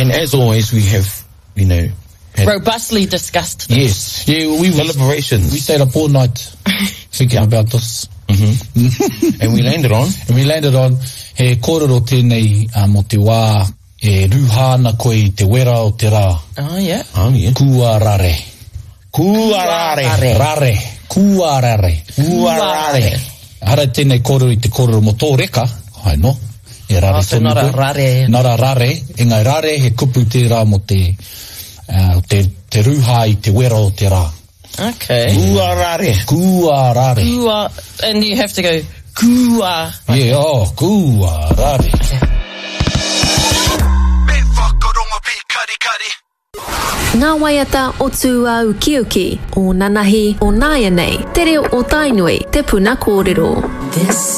And as always, we have, robustly discussed this. Yes. Yeah, we deliberations. We stayed up all night thinking about this. And we landed on? He kōrero tēnei mo te wā, ruhana koe te wera o te rā. Oh, yeah. Kua rare. Hara tēnei kōrero I te kōrero mo tō reka, hai no? E rare so not a rare. Not a rare. Engai rare, he kupu te rā mo te ruha I te wera o te rā. Okay. Kua rare. And you have to go, kua. Yeah, kua rare. Ngā waiata o tū au Kiuki, o Nanahi, o Nāianei, te reo o Tainui, te puna kōrero. This